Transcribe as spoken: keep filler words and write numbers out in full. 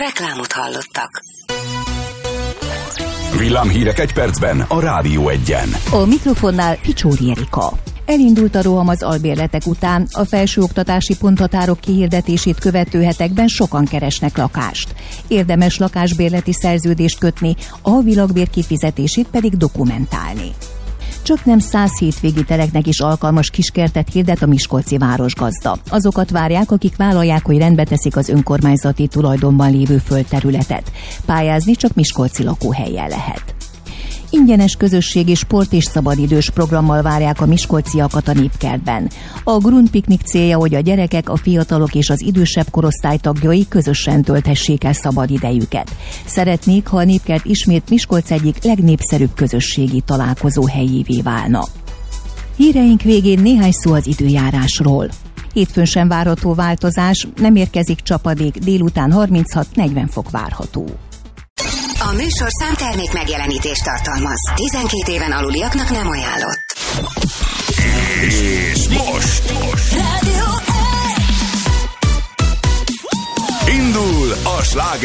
Reklámot hallottak. Villámhírek egy percben a Rádió Egyen. A mikrofonnál Picsóri Erika. Elindult a roham az albérletek után, a felsőoktatási ponthatárok kihirdetését követő hetekben sokan keresnek lakást. Érdemes lakásbérleti szerződést kötni, a havi lakbér kifizetését pedig dokumentálni. Csak nem száz hétvégi teleknek is alkalmas kiskertet hirdet a miskolci városgazda. Azokat várják, akik vállalják, hogy rendbe teszik az önkormányzati tulajdonban lévő földterületet. Pályázni csak miskolci lakóhelyen lehet. Ingyenes közösségi sport és szabadidős programmal várják a miskolciakat a Népkertben. A Grund Piknik célja, hogy a gyerekek, a fiatalok és az idősebb korosztály tagjai közösen tölthessék el szabadidejüket. Szeretnék, ha a Népkert ismét Miskolc egyik legnépszerűbb közösségi találkozó helyévé válna. Híreink végén néhány szó az időjárásról. Hétfőn sem várható változás, nem érkezik csapadék, délután harminchat-negyven fok várható. A műsor számtermék megjelenítést tartalmaz. tizenkét éven aluliaknak nem ajánlott. És most, most. Rádió indul a Sláger